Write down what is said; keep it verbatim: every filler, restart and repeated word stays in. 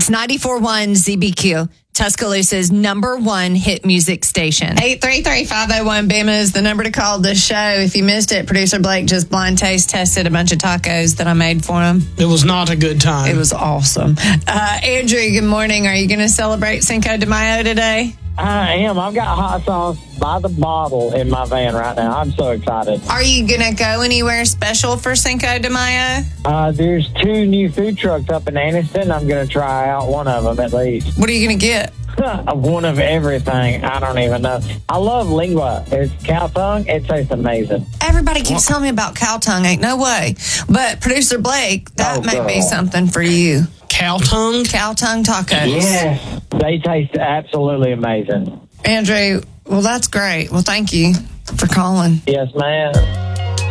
It's ninety-four point one Z B Q, Tuscaloosa's number one hit music station. eight three three, five oh one, B I M A is the number to call this show. If you missed it, producer Blake just blind taste tested a bunch of tacos that I made for him. It was not a good time. It was awesome. Uh, Andrew, good morning. Are you going to celebrate Cinco de Mayo today? I am. I've got hot sauce by the bottle in my van right now. I'm so excited. Are you going to go anywhere special for Cinco de Mayo? Uh, there's two new food trucks up in Anniston. I'm going to try out one of them at least. What are you going to get? One of everything. I don't even know. I love lingua. It's cow tongue. It tastes amazing. Everybody keeps telling me about cow tongue. Ain't no way. But producer Blake, that Oh, may girl. be something for you. Cow tongue? Cow tongue tacos. Yes. They taste absolutely amazing. Andrew, well, that's great. Well, thank you for calling. Yes, ma'am.